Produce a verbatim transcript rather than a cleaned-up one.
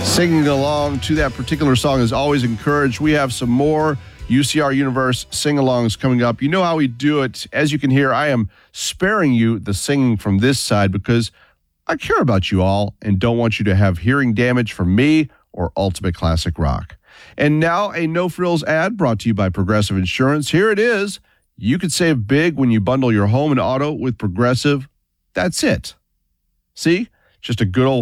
Singing along to that particular song is always encouraged. We have some more U C R Universe sing-alongs coming up. You know how we do it. As you can hear, I am sparing you the singing from this side because I care about you all and don't want you to have hearing damage from me or Ultimate Classic Rock. And now a No Frills ad brought to you by Progressive Insurance. Here it is. You could save big when you bundle your home and auto with Progressive. That's it. See? Just a good old